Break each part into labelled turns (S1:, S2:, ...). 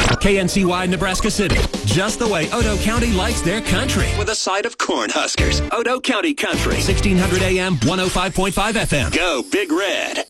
S1: KNCY Nebraska City. Just the way Odo County likes their country. With a side of Cornhuskers. Odo County Country. 1600 AM, 105.5 FM. Go Big Red.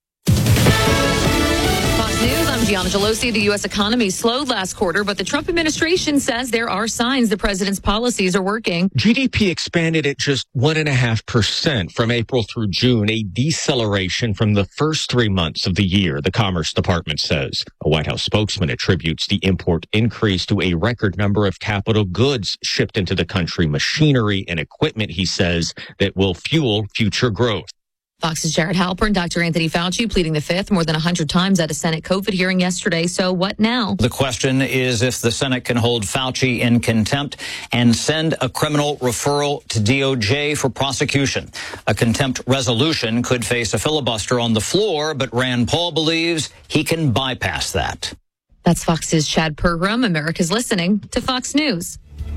S2: Fox News, I'm Gianna Gelosi. The U.S. economy slowed last quarter, but the Trump administration says there are signs the president's policies are working.
S3: GDP expanded at just 1.5% from April through June, a deceleration from the first 3 months of the year, the Commerce Department says. A White House spokesman attributes the import increase to a record number of capital goods shipped into the country, machinery and equipment, he says, that will fuel future growth.
S2: Fox's Jared Halpern, Dr. Anthony Fauci pleading the fifth more than 100 times at a Senate COVID hearing yesterday. So what now?
S4: The question is if the Senate can hold Fauci in contempt and send a criminal referral to DOJ for prosecution. A contempt resolution could face a filibuster on the floor, but Rand Paul believes he can bypass that.
S2: That's Fox's Chad Pergram. America's listening to Fox News.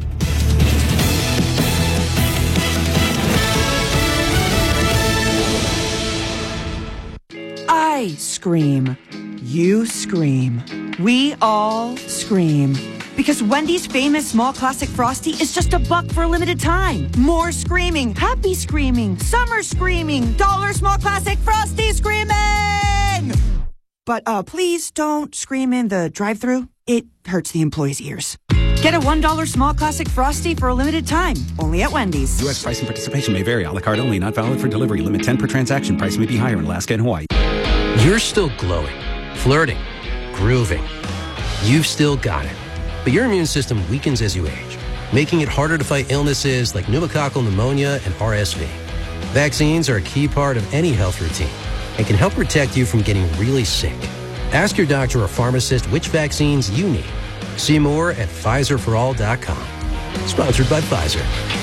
S5: I scream. You scream. We all scream. Because Wendy's famous small classic Frosty is just $1 for a limited time. More screaming, happy screaming, summer screaming, dollar small classic Frosty screaming! But please don't scream in the drive-thru. It hurts the employees' ears. Get a $1 small classic Frosty for a limited time, only at Wendy's.
S6: U.S. price and participation may vary. A la carte only, not valid for delivery. Limit 10 per transaction. Price may be higher in Alaska and Hawaii.
S7: You're still glowing, flirting, grooving. You've still got it. But your immune system weakens as you age, making it harder to fight illnesses like pneumococcal pneumonia and RSV. Vaccines are a key part of any health routine and can help protect you from getting really sick. Ask your doctor or pharmacist which vaccines you need. See more at PfizerForAll.com. Sponsored by Pfizer.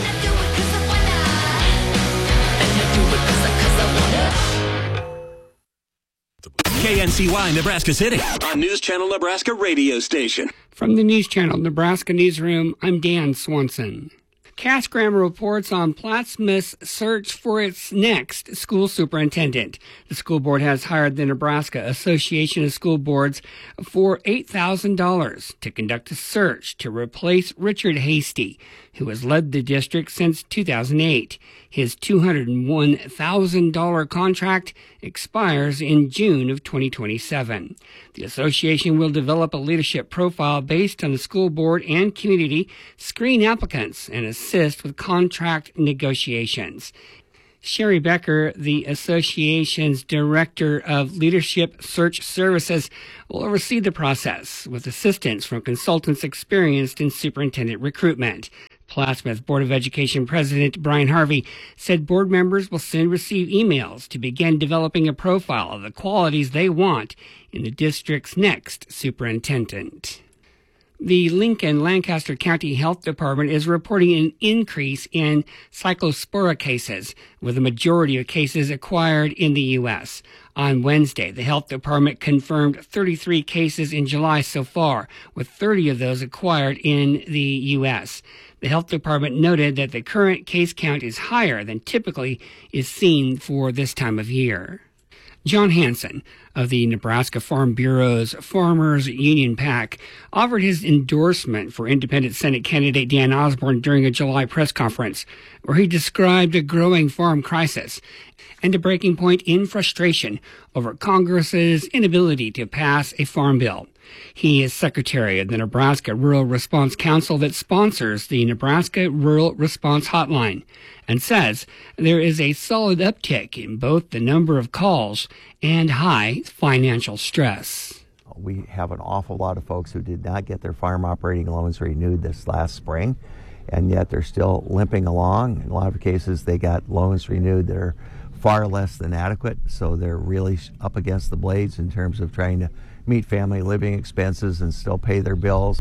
S1: KNCY Nebraska City on News Channel Nebraska radio station.
S8: From the News Channel Nebraska Newsroom, I'm Dan Swanson. Cass Graham reports on Plattsmouth's search for its next school superintendent. The school board has hired the Nebraska Association of School Boards for $8,000 to conduct a search to replace Richard Hasty, who has led the district since 2008. His $201,000 contract expires in June of 2027. The association will develop a leadership profile based on the school board and community, screen applicants, and assist with contract negotiations. Sherry Becker, the association's director of leadership search services, will oversee the process with assistance from consultants experienced in superintendent recruitment. Plattsmouth Board of Education President Brian Harvey said board members will soon receive emails to begin developing a profile of the qualities they want in the district's next superintendent. The Lincoln-Lancaster County Health Department is reporting an increase in Cyclospora cases, with the majority of cases acquired in the U.S. On Wednesday, the health department confirmed 33 cases in July so far, with 30 of those acquired in the U.S. The health department noted that the current case count is higher than typically is seen for this time of year. John Hanson of the Nebraska Farm Bureau's Farmers Union PAC offered his endorsement for independent Senate candidate Dan Osborne during a July press conference, where he described a growing farm crisis and a breaking point in frustration over Congress's inability to pass a farm bill. He is secretary of the Nebraska Rural Response Council that sponsors the Nebraska Rural Response Hotline and says there is a solid uptick in both the number of calls and high financial stress.
S9: We have an awful lot of folks who did not get their farm operating loans renewed this last spring, and yet they're still limping along. In a lot of cases, they got loans renewed that are far less than adequate, so they're really up against the blades in terms of trying to meet family living expenses and still pay their bills.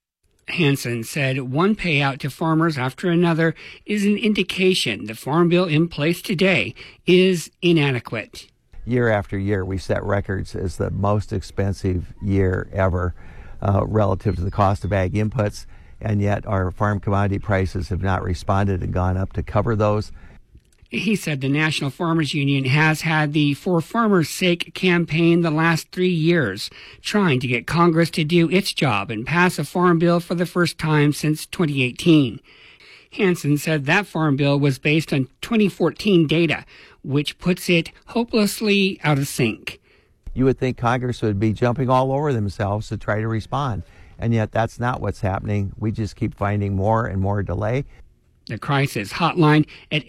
S8: Hansen said one payout to farmers after another is an indication the farm bill in place today is inadequate.
S9: Year after year, we set records as the most expensive year ever relative to the cost of ag inputs, and yet our farm commodity prices have not responded and gone up to cover those.
S8: He said the National Farmers Union has had the For Farmers' Sake campaign the last 3 years, trying to get Congress to do its job and pass a farm bill for the first time since 2018. Hansen said that farm bill was based on 2014 data, which puts it hopelessly out of sync.
S9: You would think Congress would be jumping all over themselves to try to respond, and yet that's not what's happening. We just keep finding more and more delay.
S8: The crisis hotline at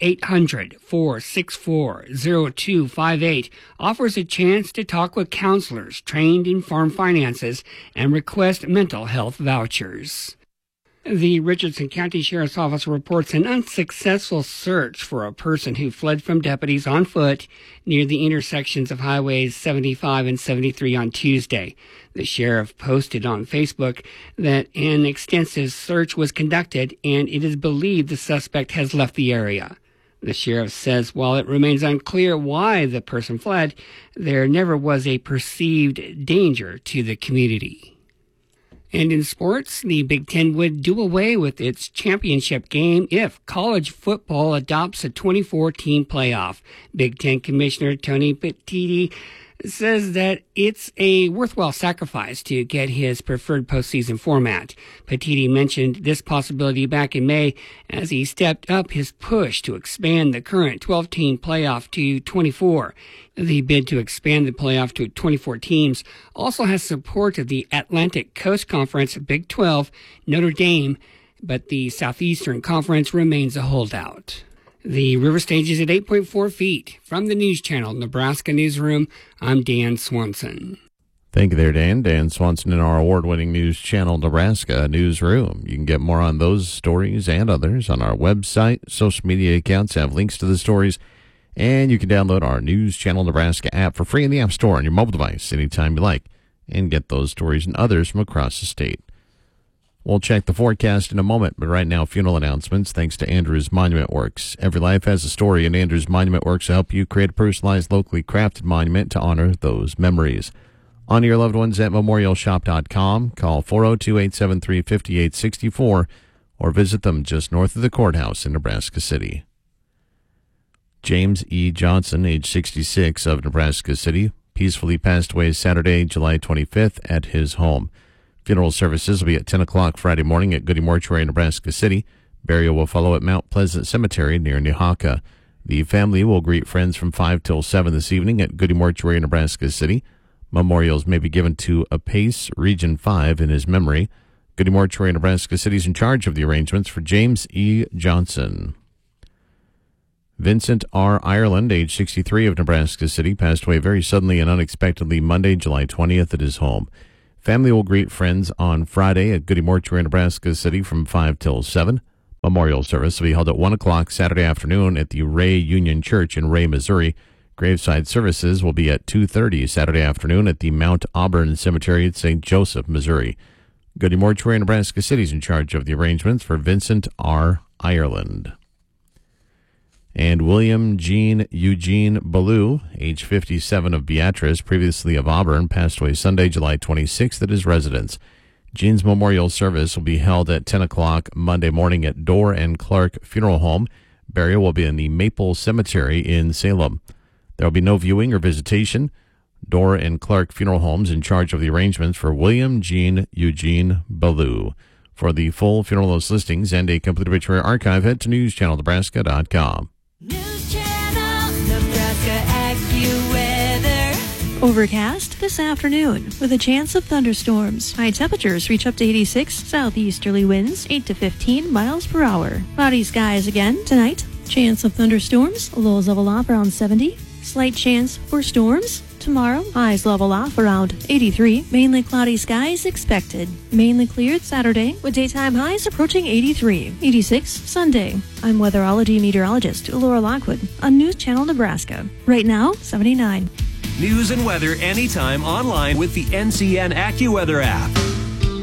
S8: 800-464-0258 offers a chance to talk with counselors trained in farm finances and request mental health vouchers. The Richardson County Sheriff's Office reports an unsuccessful search for a person who fled from deputies on foot near the intersections of Highways 75 and 73 on Tuesday. The sheriff posted on Facebook that an extensive search was conducted and it is believed the suspect has left the area. The sheriff says while it remains unclear why the person fled, there never was a perceived danger to the community. And in sports, the Big Ten would do away with its championship game if college football adopts a 24-team playoff. Big Ten Commissioner Tony Petitti says that it's a worthwhile sacrifice to get his preferred postseason format. Petitti mentioned this possibility back in May as he stepped up his push to expand the current 12-team playoff to 24. The bid to expand the playoff to 24 teams also has support of the Atlantic Coast Conference, Big 12, Notre Dame, but the Southeastern Conference remains a holdout. The river stage is at 8.4 feet. From the News Channel Nebraska Newsroom, I'm Dan Swanson.
S10: Thank you there, Dan. Dan Swanson in our award-winning News Channel Nebraska Newsroom. You can get more on those stories and others on our website. Social media accounts have links to the stories. And you can download our News Channel Nebraska app for free in the App Store on your mobile device anytime you like and get those stories and others from across the state. We'll check the forecast in a moment, but right now, funeral announcements thanks to Andrews Monument Works. Every life has a story, and Andrews Monument Works will help you create a personalized, locally crafted monument to honor those memories. Honor your loved ones at memorialshop.com. Call 402-873-5864 or visit them just north of the courthouse in Nebraska City. James E. Johnson, age 66, of Nebraska City, peacefully passed away Saturday, July 25th at his home. Funeral services will be at 10 o'clock Friday morning at Goody Mortuary, Nebraska City. Burial will follow at Mount Pleasant Cemetery near Nehaka. The family will greet friends from 5 till 7 this evening at Goody Mortuary, Nebraska City. Memorials may be given to Apace, Region 5, in his memory. Goody Mortuary, Nebraska City is in charge of the arrangements for James E. Johnson. Vincent R. Ireland, age 63, of Nebraska City, passed away very suddenly and unexpectedly Monday, July 20th at his home. Family will greet friends on Friday at Goody Mortuary, Nebraska City from 5 till 7. Memorial service will be held at 1 o'clock Saturday afternoon at the Ray Union Church in Ray, Missouri. Graveside services will be at 2:30 Saturday afternoon at the Mount Auburn Cemetery at St. Joseph, Missouri. Goody Mortuary, Nebraska City is in charge of the arrangements for Vincent R. Ireland. And William Jean Eugene Ballou, age 57, of Beatrice, previously of Auburn, passed away Sunday, July 26th at his residence. Jean's memorial service will be held at 10 o'clock Monday morning at Dorr and Clark Funeral Home. Burial will be in the Maple Cemetery in Salem. There will be no viewing or visitation. Dorr and Clark Funeral Homes in charge of the arrangements for William Jean Eugene Ballou. For the full funeral list listings and a complete obituary archive, head to newschannelnebraska.com.
S11: News Channel Nebraska AccuWeather.
S12: Overcast this afternoon with a chance of thunderstorms. High temperatures reach up to 86, southeasterly winds 8 to 15 miles per hour. Cloudy skies again tonight. Chance of thunderstorms, lows level off around 70. Slight chance for storms. Tomorrow, highs level off around 83. Mainly cloudy skies expected. Mainly cleared Saturday with daytime highs approaching 83. 86 Sunday. I'm weatherology meteorologist Laura Lockwood on News Channel Nebraska. Right now, 79.
S1: News and weather anytime online with the NCN AccuWeather app.